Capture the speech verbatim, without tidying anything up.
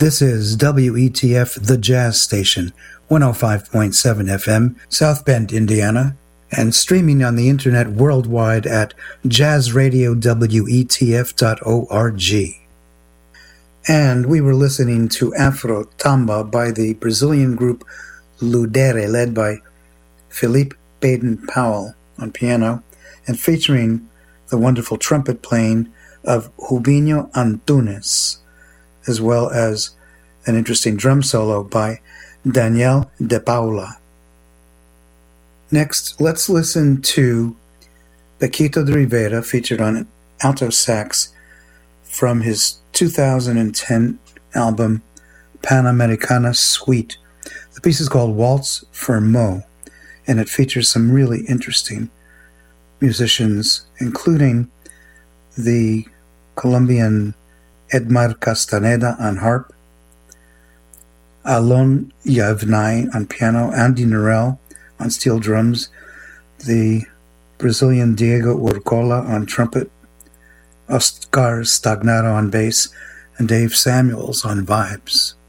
This is W E T F, the Jazz Station, one oh five point seven F M, South Bend, Indiana, and streaming on the internet worldwide at jazz radio w e t f dot org. And we were listening to Afro Tamba by the Brazilian group Ludere, led by Philippe Baden-Powell on piano, and featuring the wonderful trumpet playing of Rubinho Antunes, as well as an interesting drum solo by Daniel De Paula. Next, let's listen to Paquito D'Rivera, featured on alto sax from his two thousand ten album Panamericana Suite. The piece is called Waltz for Mo, and it features some really interesting musicians, including the Colombian Edmar Castaneda on harp, Alon Yavnai on piano, Andy Narell on steel drums, the Brazilian Diego Urcola on trumpet, Oscar Stagnaro on bass, and Dave Samuels on vibes.